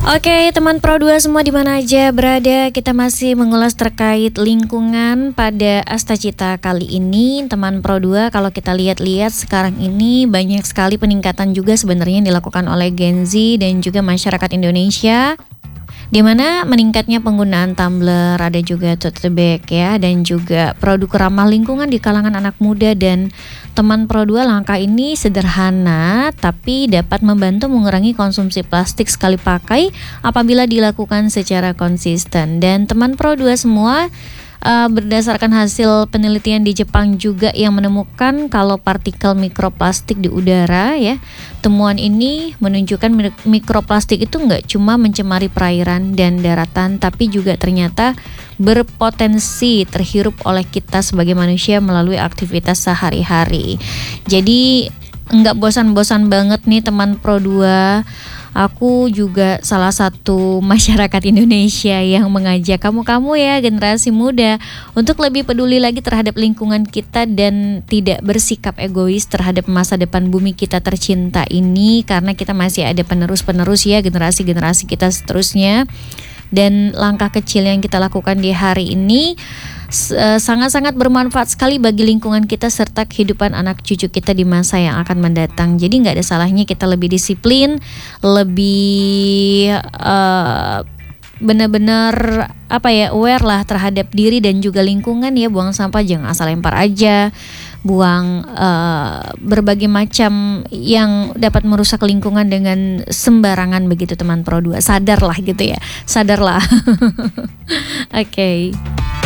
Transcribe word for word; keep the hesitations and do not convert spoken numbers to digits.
Oke, teman Pro dua semua di mana aja berada, kita masih mengulas terkait lingkungan pada Astacita kali ini. Teman Pro dua, kalau kita lihat-lihat sekarang ini banyak sekali peningkatan juga sebenarnya yang dilakukan oleh Gen Z dan juga masyarakat Indonesia, di mana meningkatnya penggunaan tumbler, ada juga tote bag ya, dan juga produk ramah lingkungan di kalangan anak muda. Dan teman Pro dua, langkah ini sederhana tapi dapat membantu mengurangi konsumsi plastik sekali pakai apabila dilakukan secara konsisten. Dan teman Pro dua semua, Uh, berdasarkan hasil penelitian di Jepang juga yang menemukan kalau partikel mikroplastik di udara ya, temuan ini menunjukkan mikroplastik itu nggak cuma mencemari perairan dan daratan, tapi juga ternyata berpotensi terhirup oleh kita sebagai manusia melalui aktivitas sehari-hari. Jadi nggak bosan-bosan banget nih teman Pro dua. Aku juga salah satu masyarakat Indonesia yang mengajak kamu-kamu ya, generasi muda, untuk lebih peduli lagi terhadap lingkungan kita dan tidak bersikap egois terhadap masa depan bumi kita tercinta ini, karena kita masih ada penerus-penerus ya, generasi-generasi kita seterusnya. Dan langkah kecil yang kita lakukan di hari ini sangat-sangat bermanfaat sekali bagi lingkungan kita serta kehidupan anak cucu kita di masa yang akan mendatang. Jadi nggak ada salahnya kita lebih disiplin, lebih uh, benar-benar apa ya, aware lah terhadap diri dan juga lingkungan ya. Buang sampah jangan asal lempar aja, buang uh, berbagai macam yang dapat merusak lingkungan dengan sembarangan begitu teman Pro dua. Sadarlah gitu ya, sadarlah. Oke. Okay.